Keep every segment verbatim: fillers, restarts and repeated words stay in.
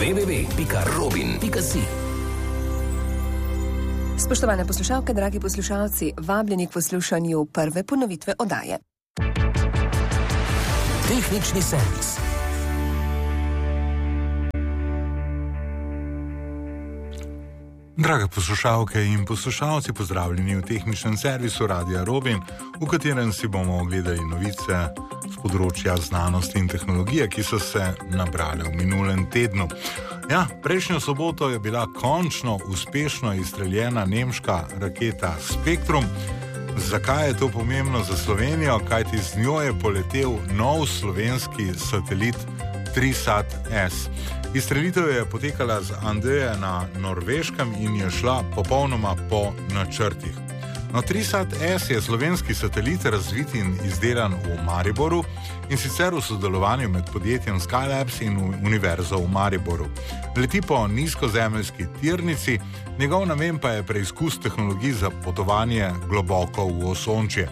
w w w pika robin pika si. Spoštovane poslušalke, dragi poslušalci, vabljeni k poslušanju prve ponovitve oddaje. Tehnični servis. Drage poslušalke in poslušalci, pozdravljeni v tehničnem servisu Radia Robin, v katerem si bomo ogledali novice z področja znanosti in tehnologije, ki so se nabrale v minulem tednu. Ja, prejšnjo soboto je bila končno uspešno izstreljena nemška raketa Spektrum. Zakaj je to pomembno za Slovenijo? Kajti z njo je poletel nov slovenski satelit Trisat S. Izstrelitev je potekala z Andøya na Norveškem in je šla popolnoma po načrtih. No, Trisat S je slovenski satelit, razvit in izdelan v Mariboru in sicer v sodelovanju med podjetjem Skylabs in Univerzo v Mariboru. Leti po nizkozemeljski tirnici, njegov namen pa je preizkus tehnologij za potovanje globoko v osončje.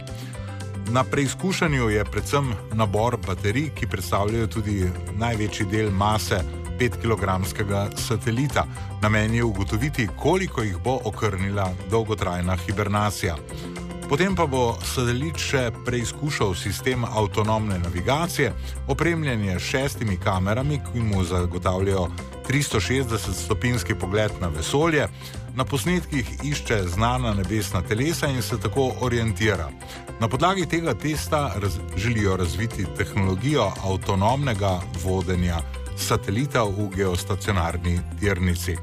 Na preizkušanju je predvsem nabor baterij, ki predstavljajo tudi največji del mase petkilogramskega satelita. Namen je ugotoviti, koliko jih bo okrnila dolgotrajna hibernacija. Potem pa bo satelit še preizkušal sistem avtonomne navigacije, opremljen s šestimi kamerami, ki mu zagotavljajo tristo šestdeset stopinjski pogled na vesolje. Na posnetkih išče znana nebesna telesa in se tako orientira. Na podlagi tega testa raz- želijo razviti tehnologijo avtonomnega vodenja satelita v geostacionarni tirnici.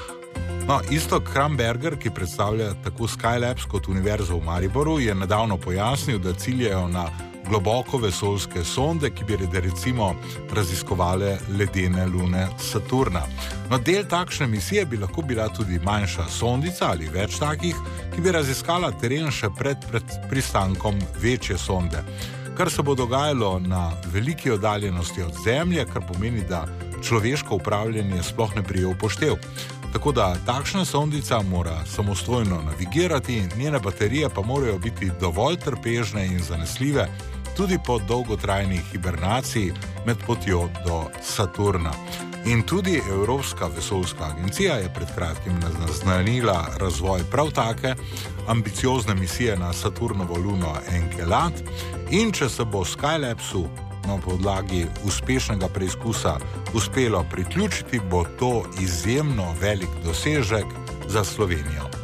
No, Iztok Kramberger, ki predstavlja tako Skylabs kot Univerzo v Mariboru, je nedavno pojasnil, da ciljajo na globoko vesoljske sonde, ki bi recimo raziskovale ledene lune Saturna. No, del takšne misije bi lahko bila tudi manjša sondica ali več takih, ki bi raziskala teren še pred, pred pristankom večje sonde. Kar se bo dogajalo na veliki oddaljenosti od Zemlje, kar pomeni, da človeško upravljanje sploh ne prije v poštev. Tako da takšna sondica mora samostojno navigirati, njene baterije pa morajo biti dovolj trpežne in zanesljive tudi po dolgotrajni hibernaciji med potjo do Saturna. In tudi Evropska vesoljska agencija je pred kratkim naznanila razvoj prav take ambiciozne misije na Saturnovo luno Enkelad. In če se bo Skylabsu na podlagi uspešnega preizkusa uspelo priključiti, bo to izjemno velik dosežek za Slovenijo.